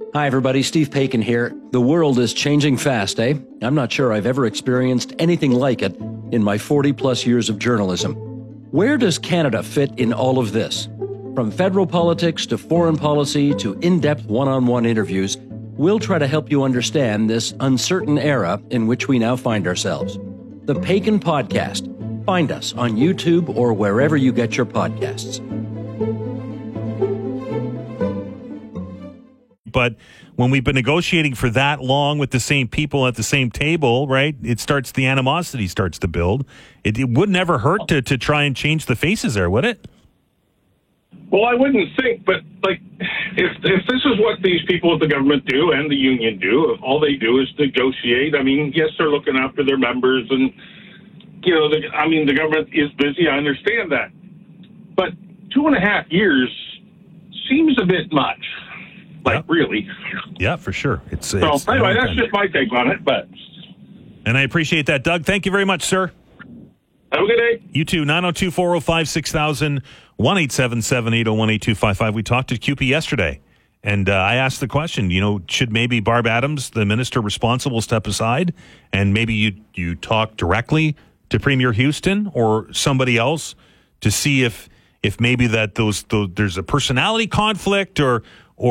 Hi, everybody. Steve Paikin here. The world is changing fast, eh? I'm not sure I've ever experienced anything like it in my 40-plus years of journalism. Where does Canada fit in all of this? From federal politics to foreign policy to in-depth one-on-one interviews, we'll try to help you understand this uncertain era in which we now find ourselves. The Paikin Podcast. Find us on YouTube or wherever you get your podcasts. But when we've been negotiating for that long with the same people at the same table, right, the animosity starts to build. It would never hurt to try and change the faces there, would it? Well, I wouldn't think, but if this is what these people at the government do and the union do, if all they do is negotiate, I mean, yes, they're looking after their members and, the government is busy. I understand that. But 2.5 years seems a bit much. Really. Yeah, for sure. Anyway, that's just my take on it. And I appreciate that, Doug. Thank you very much, sir. Have a good day. You too. 902-405-6000, 1-877-801-8255. We talked to CUPE yesterday, and I asked the question, should maybe Barb Adams, the minister responsible, step aside, and maybe you talk directly to Premier Houston or somebody else to see if maybe that there's a personality conflict or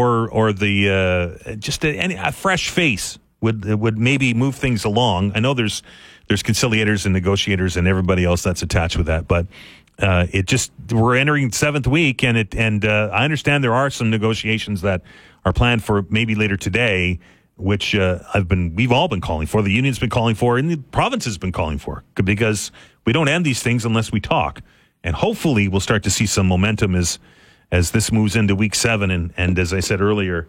the just a fresh face would maybe move things along. I know there's conciliators and negotiators and everybody else that's attached with that, but we're entering 7th week, and I understand there are some negotiations that are planned for maybe later today, which we've all been calling for. The union's been calling for, and the province has been calling for, because we don't end these things unless we talk. And hopefully we'll start to see some momentum as this moves into week 7. And as I said earlier,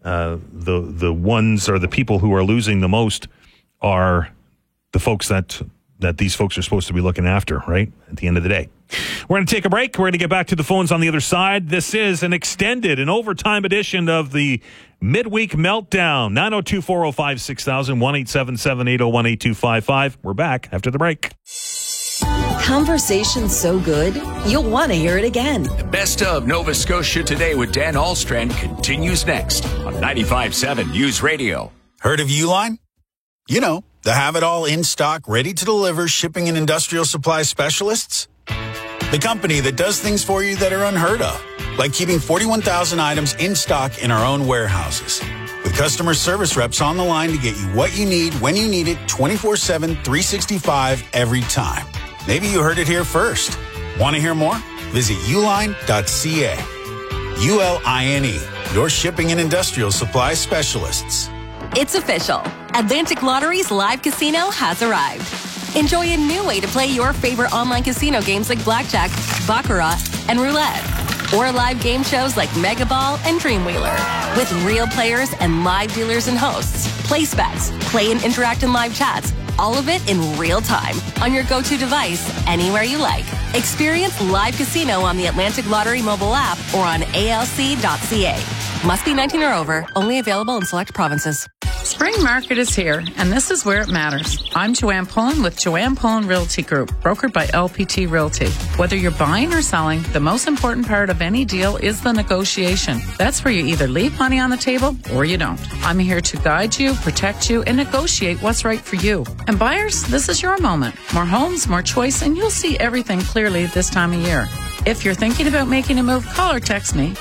the ones or the people who are losing the most are the folks that these folks are supposed to be looking after, right? At the end of the day. We're going to take a break. We're going to get back to the phones on the other side. This is an overtime edition of the Midweek Meltdown. 902-405-6000, 1-877-801-8255. We're back after the break. Conversation so good, you'll want to hear it again. The best of Nova Scotia Today with Dan Ahlstrand continues next on 95.7 News Radio. Heard of Uline? The have-it-all in stock, ready to deliver shipping and industrial supply specialists? The company that does things for you that are unheard of, like keeping 41,000 items in stock in our own warehouses. With customer service reps on the line to get you what you need when you need it 24/7, 365 every time. Maybe you heard it here first. Want to hear more? Visit uline.ca. ULINE, your shipping and industrial supply specialists. It's official. Atlantic Lottery's live casino has arrived. Enjoy a new way to play your favorite online casino games like Blackjack, Baccarat, and Roulette. Or live game shows like Mega Ball and Dreamwheeler. With real players and live dealers and hosts. Place bets, play and interact in live chats. All of it in real time on your go-to device, anywhere you like. Experience live casino on the Atlantic Lottery mobile app or on alc.ca. Must be 19 or over. Only available in select provinces. Spring market is here, and this is where it matters. I'm Joanne Pullen with Joanne Pullen Realty Group, brokered by LPT Realty. Whether you're buying or selling, the most important part of any deal is the negotiation. That's where you either leave money on the table or you don't. I'm here to guide you, protect you, and negotiate what's right for you. And buyers, this is your moment. More homes, more choice, and you'll see everything clearly this time of year. If you're thinking about making a move, call or text me,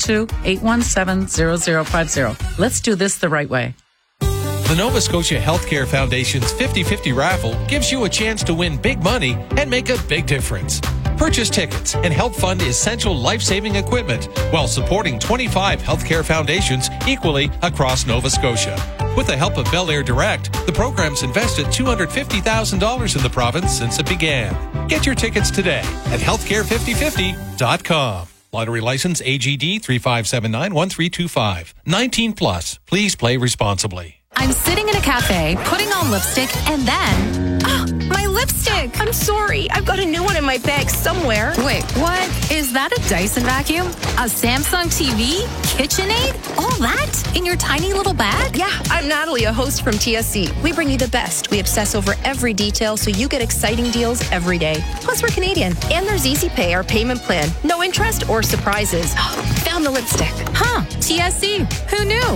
902-817-0050. Let's do this the right way. The Nova Scotia Healthcare Foundation's 50/50 raffle gives you a chance to win big money and make a big difference. Purchase tickets and help fund essential life-saving equipment while supporting 25 healthcare foundations equally across Nova Scotia. With the help of Bel Air Direct, the program's invested $250,000 in the province since it began. Get your tickets today at healthcare5050.com. Lottery license AGD 35791325. 19 plus. Please play responsibly. I'm sitting in a cafe, putting on lipstick, and then... my lipstick! I'm sorry. I've got a new one in my bag somewhere. Wait, what? Is that a Dyson vacuum? A Samsung TV? KitchenAid? All that? In your tiny little bag? Yeah, I'm Natalie, a host from TSC. We bring you the best. We obsess over every detail so you get exciting deals every day. Plus, we're Canadian. And there's Easy Pay, our payment plan. No interest or surprises. Found the lipstick. Huh, TSC. Who knew?